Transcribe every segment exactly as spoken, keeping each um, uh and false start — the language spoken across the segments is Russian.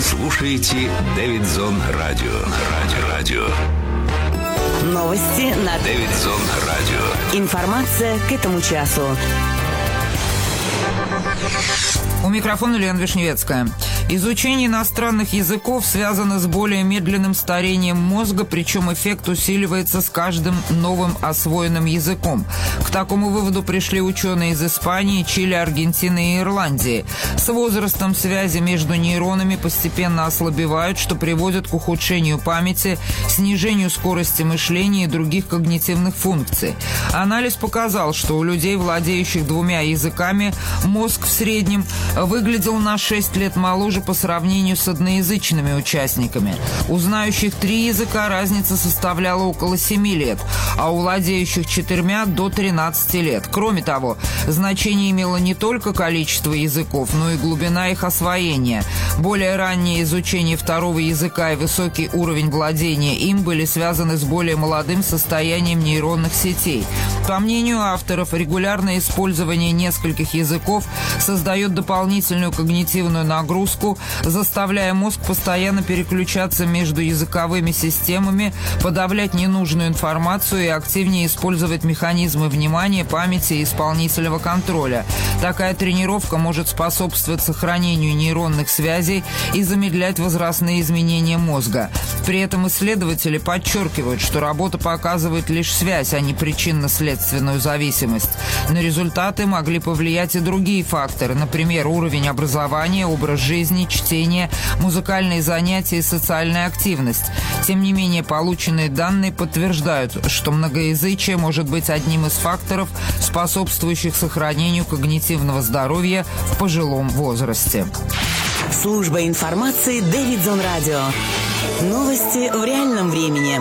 слушаете Дэвидзон Радио. Радио. Радио. Новости на Дэвидзон Радио. Информация к этому часу. У микрофона Лена Вишневецкая. Изучение иностранных языков связано с более медленным старением мозга, причем эффект усиливается с каждым новым освоенным языком. К такому выводу пришли ученые из Испании, Чили, Аргентины и Ирландии. С возрастом связи между нейронами постепенно ослабевают, что приводит к ухудшению памяти, снижению скорости мышления и других когнитивных функций. Анализ показал, что у людей, владеющих двумя языками, мозг в среднем выглядел на шесть лет моложе по сравнению с одноязычными участниками. У знающих три языка разница составляла около семи лет, а у владеющих четырьмя до тринадцати лет. Кроме того, значение имело не только количество языков, но и глубина их освоения. Более раннее изучение второго языка и высокий уровень владения им были связаны с более молодым состоянием нейронных сетей. По мнению авторов, регулярное использование нескольких языков создает дополнительную когнитивную нагрузку, заставляя мозг постоянно переключаться между языковыми системами, подавлять ненужную информацию и активнее использовать механизмы внимания, памяти и исполнительного контроля. Такая тренировка может способствовать сохранению нейронных связей и замедлять возрастные изменения мозга. При этом исследователи подчеркивают, что работа показывает лишь связь, а не причинно-следственную зависимость. На результаты могли повлиять и другие факторы, например, уровень образования, образ жизни, чтение, музыкальные занятия и социальная активность. Тем не менее, полученные данные подтверждают, что многоязычие может быть одним из факторов, способствующих сохранению когнитивного здоровья в пожилом возрасте. Служба информации Дэвидзон Радио. Новости в реальном времени.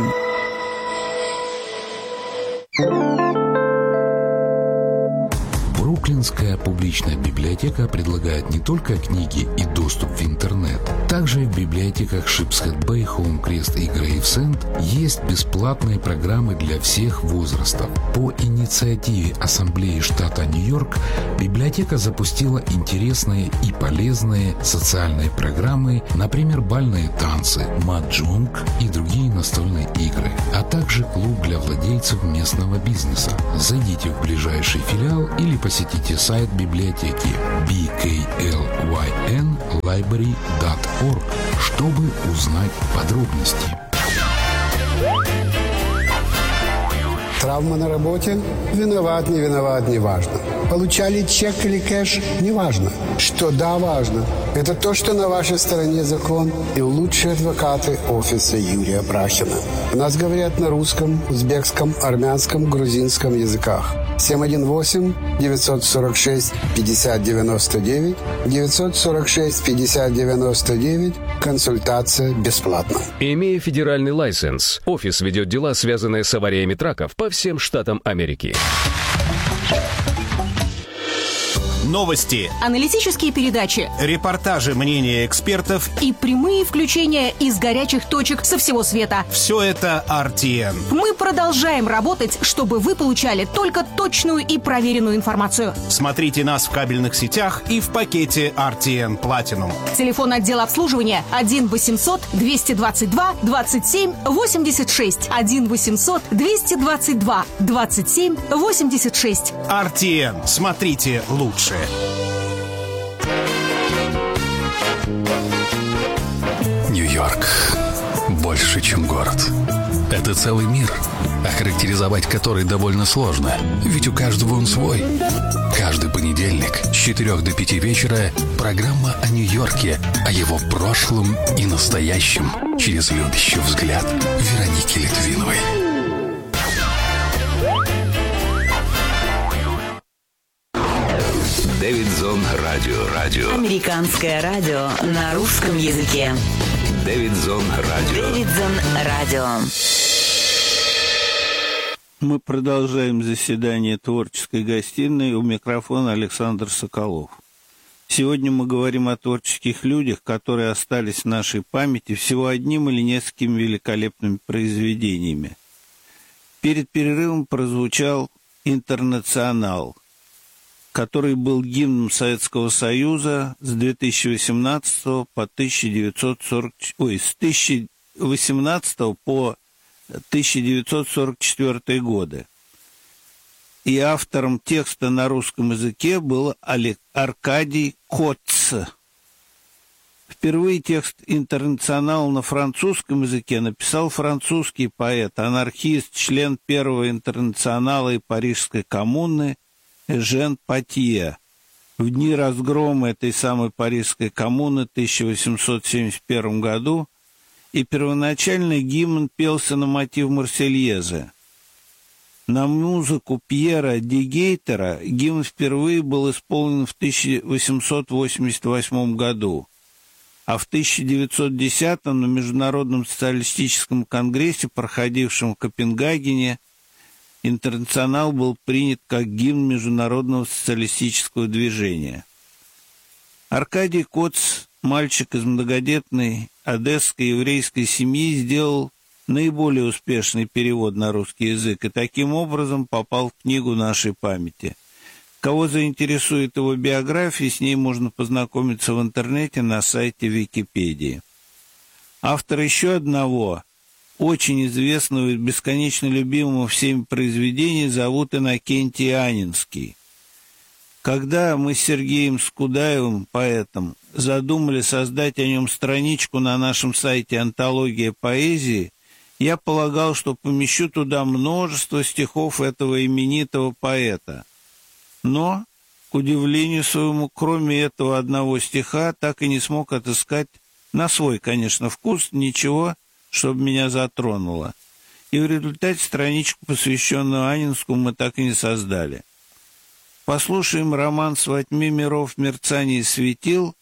Бруклинская публичная библиотека предлагает не только книги и доступ в интернет. Также в библиотеках Шипсхед-Бэй, Хоумкрест и Грейвсенд есть бесплатные программы для всех возрастов. По инициативе Ассамблеи штата Нью-Йорк библиотека запустила интересные и полезные социальные программы, например, бальные танцы, маджонг и другие настольные игры, а также клуб для владельцев местного бизнеса. Зайдите в ближайший филиал или посетите сайт библиотеки би кей эл уай эн лайбрери точка орг, чтобы узнать подробности. Травма на работе? Виноват, не виноват, не важно. Получали чек или кэш? Не важно. Что да, важно. Это то, что на вашей стороне закон и лучшие адвокаты офиса Юрия Брахина. У нас говорят на русском, узбекском, армянском, грузинском языках. семь один восемь девятьсот сорок шесть пятьдесят девяносто девять девятьсот сорок шесть пятьдесят девяносто девять. Консультация бесплатна. Имея федеральный лайсенс, офис ведет дела, связанные с авариями траков по всем штатам Америки. Новости, аналитические передачи, репортажи, мнения экспертов и прямые включения из горячих точек со всего света. Все это ар ти эн. Мы продолжаем работать, чтобы вы получали только точную и проверенную информацию. Смотрите нас в кабельных сетях и в пакете ар ти эн Platinum. Телефон отдела обслуживания один восемьсот двести двадцать два двадцать семь восемьдесят шесть. один восемьсот двести двадцать два двадцать семь восемьдесят шесть. ар ти эн. Смотрите лучше. Нью-Йорк. Больше, чем город. Это целый мир, охарактеризовать который довольно сложно, ведь у каждого он свой. Каждый понедельник с четырёх до пяти вечера программа о Нью-Йорке, о его прошлом и настоящем через любящий взгляд Вероники Литвиновой. Дэвидзон Радио. Радио. Американское радио на русском языке. Дэвидзон Радио. Дэвидзон Радио. Мы продолжаем заседание творческой гостиной. У микрофона Александр Соколов. Сегодня мы говорим о творческих людях, которые остались в нашей памяти всего одним или несколькими великолепными произведениями. Перед перерывом прозвучал «Интернационал». который был гимном Советского Союза с две тысячи восемнадцатого по тысяча девятьсот сорок... Ой, с тысяча восемнадцатого по тысяча девятьсот сорок четвёртый годы. И автором текста на русском языке был Аркадий Коц. Впервые текст «Интернационал» на французском языке написал французский поэт, анархист, член Первого интернационала и Парижской коммуны Эжен Патье. В дни разгрома этой самой Парижской коммуны в тысяча восемьсот семьдесят первом году и первоначальный гимн пелся на мотив Марсельезы. На музыку Пьера де Гейтера гимн впервые был исполнен в тысяча восемьсот восемьдесят восьмом году, а в тысяча девятьсот десятом на Международном социалистическом конгрессе, проходившем в Копенгагене, «Интернационал» был принят как гимн Международного социалистического движения. Аркадий Коц, мальчик из многодетной одесской еврейской семьи, сделал наиболее успешный перевод на русский язык и таким образом попал в книгу нашей памяти. Кого заинтересует его биография, с ней можно познакомиться в интернете на сайте Википедии. Автор еще одного, очень известного и бесконечно любимого всеми произведения зовут Иннокентий Анинский. Когда мы с Сергеем Скудаевым, поэтом, задумали создать о нем страничку на нашем сайте «Антология поэзии», я полагал, что помещу туда множество стихов этого именитого поэта. Но, к удивлению своему, кроме этого одного стиха, так и не смог отыскать, на свой, конечно, вкус, ничего, чтобы меня затронуло. И в результате страничку, посвященную Анинскому, мы так и не создали. Послушаем романс «Во тьме миров мерцание светил»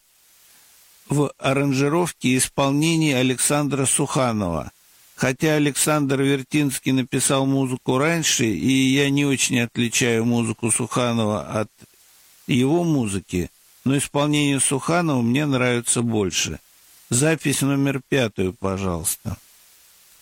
в аранжировке и исполнении Александра Суханова. Хотя Александр Вертинский написал музыку раньше, и я не очень отличаю музыку Суханова от его музыки, но исполнение Суханова мне нравится больше. Запись номер пятую, пожалуйста.